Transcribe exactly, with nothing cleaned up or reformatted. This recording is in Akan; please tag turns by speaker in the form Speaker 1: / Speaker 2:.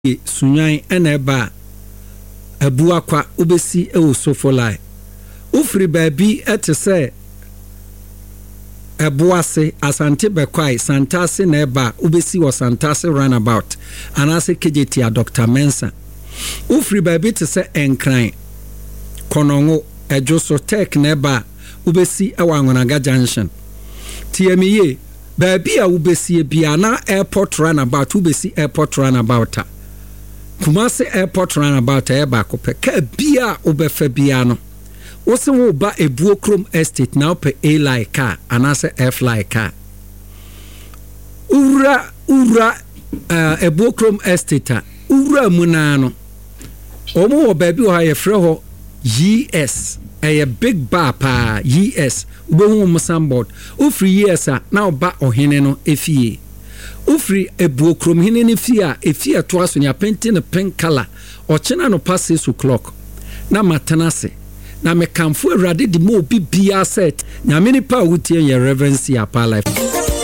Speaker 1: sunyan ena eba abua kwa ubesi ewo sofolai ufri baabi ete se ebuase asante bekwai santase na eba ubesi wo santase runabout anase kejeti a Doctor Mensa ufri baabi te se enkran konongo ejoso tek na eba ubesi ewa Angonaga Junction tiemiye baabi a ubesi bia na airport runabout ubesi airport runabout Kumasi airport runabout eba kope ka bia obefa bia no wose wo ba Ebuo Krom estate na ope A like car anase F like car ura ura uh, Ebuo Krom estate ura muna no omo wo baabi wo ha ye frɛ ho E S a big bar pa E S ubo mu sambod ufri E S a na oba ohene no efie ufri Ebuo Krom hene ne fie a efie to aso nya painting a pink color o chena no pass six o'clock na matanase na mekamfo awurade di mo bibia set nya meni pa wutie ye reverence ya pa life